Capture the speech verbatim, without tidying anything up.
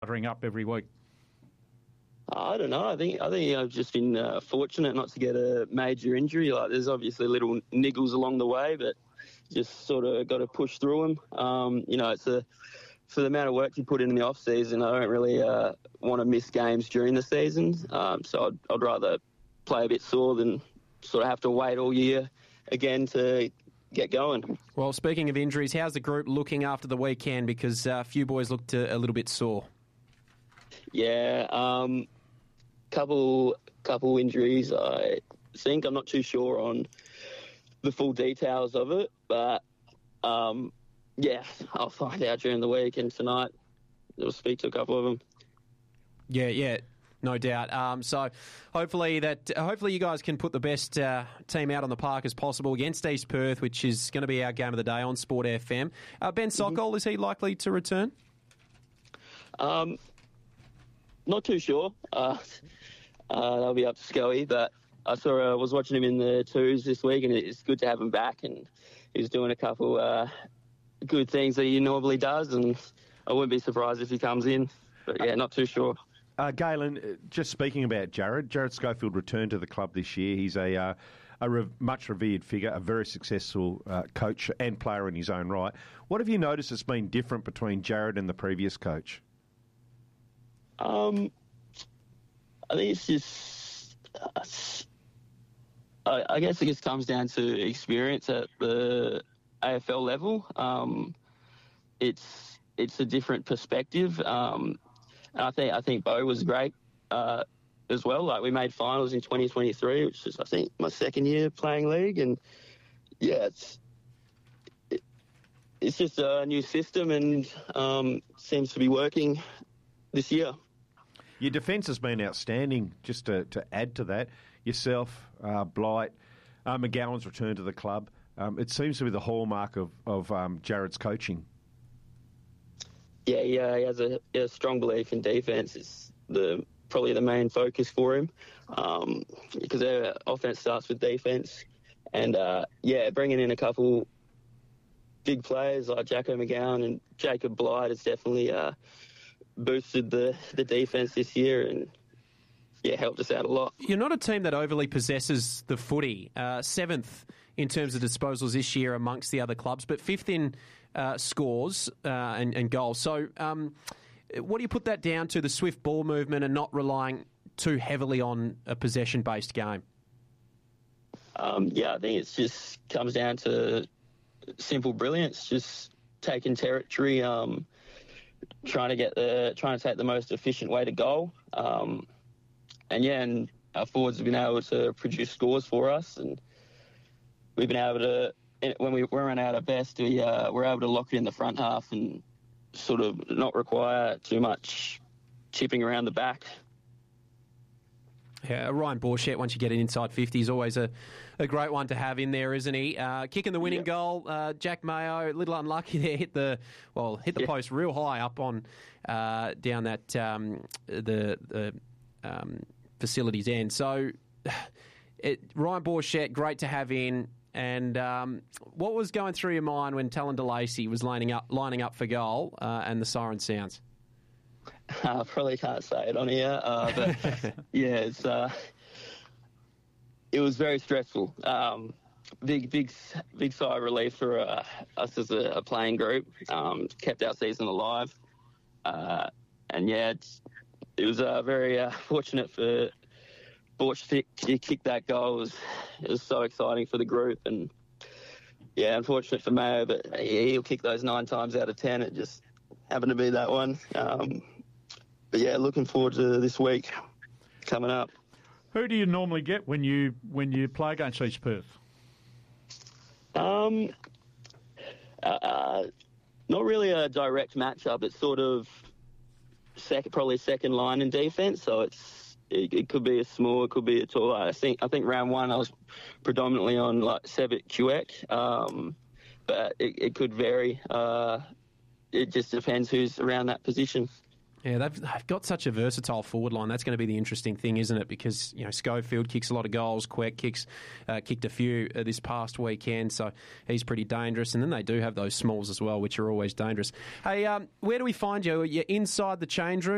buttering up every week? I don't know. I think I think I've just been uh, fortunate not to get a major injury. Like, there's obviously little niggles along the way, but just sort of got to push through them. Um, you know, it's a for the amount of work you put in in the off season. I don't really uh, want to miss games during the season, um, so I'd, I'd rather play a bit sore than sort of have to wait all year again to get going. Well, speaking of injuries, how's the group looking after the weekend? Because uh, a few boys looked a, a little bit sore. Yeah. Um, Couple, couple injuries. I think I'm not too sure on the full details of it, but um, yeah, I'll find out during the week, and tonight we'll speak to a couple of them. Yeah, yeah, no doubt. Um, so hopefully that, hopefully you guys can put the best uh, team out on the park as possible against East Perth, which is going to be our game of the day on Sport F M. Uh, Ben Sokol, mm-hmm. is he likely to return? Um. Not too sure. Uh, uh, that'll be up to Scully, but I saw I uh, was watching him in the twos this week, and it's good to have him back. And he's doing a couple uh, good things that he normally does, and I wouldn't be surprised if he comes in. But yeah, not too sure. Uh, Galen, just speaking about Jared, Jared Schofield returned to the club this year. He's a uh, a re- much revered figure, a very successful uh, coach and player in his own right. What have you noticed has been different between Jared and the previous coach? Um, I think it's just, uh, I, I guess it just comes down to experience at the A F L level. Um, it's it's a different perspective, um, and I think I think Bo was great uh, as well. Like, we made finals in twenty twenty-three, which is I think my second year playing league, and yeah, it's it, it's just a new system, and um, seems to be working this year. Your defence has been outstanding. Just to, to add to that, yourself, uh, Blight, uh, McGowan's return to the club. Um, it seems to be the hallmark of, of um, Jared's coaching. Yeah, yeah, he has a, he has a strong belief in defence. It's the probably the main focus for him, um, because their offence starts with defence. And, uh, yeah, bringing in a couple big players like Jacko McGowan and Jacob Blight has definitely uh, boosted the, the defence this year and, yeah, helped us out a lot. You're not a team that overly possesses the footy. Uh, seventh in terms of disposals this year amongst the other clubs, but fifth in uh, scores uh, and, and goals. So um, what do you put that down to, the swift ball movement and not relying too heavily on a possession-based game? Um, yeah, I think it just comes down to simple brilliance, just taking territory, um, trying to get the trying to take the most efficient way to goal, um, and yeah, and our forwards have been able to produce scores for us, and we've been able to, when we run out of best, we uh, we're able to lock it in the front half and sort of not require too much chipping around the back. Yeah, Ryan Borchett, once you get an inside fifty, is always a, a great one to have in there, isn't he? Uh, kicking the winning yep. goal, uh, Jack Mayo, a little unlucky there, hit the well, hit the yep. post real high up on uh, down that um, the the um, facility's end. So, it, Ryan Borchett, great to have in. And um, what was going through your mind when Talon DeLacy was lining up lining up for goal uh, and the siren sounds? I probably can't say it on here, uh, but yeah, it's uh, it was very stressful. Um, big, big, big sigh of relief for uh, us as a, a playing group. Um, kept our season alive, uh, and yeah, it's, it was uh, very uh, fortunate for Borch to, to kick that goal. It was, it was so exciting for the group, and yeah, unfortunate for Mayo, but he'll kick those nine times out of ten. It just happened to be that one. Um, but yeah, looking forward to this week coming up. Who do you normally get when you when you play against East Perth? Um, uh, uh, not really a direct matchup. It's sort of second, probably second line in defence. So it's it, it could be a small, it could be a tall. I think I think round one I was predominantly on like Sebit Quebec, um, but it, it could vary. Uh, it just depends who's around that position. Yeah, they've, they've got such a versatile forward line. That's going to be the interesting thing, isn't it? Because, you know, Schofield kicks a lot of goals. Queck kicks, uh, kicked a few uh, this past weekend, so he's pretty dangerous. And then they do have those smalls as well, which are always dangerous. Hey, um, where do we find you? Are you inside the change room?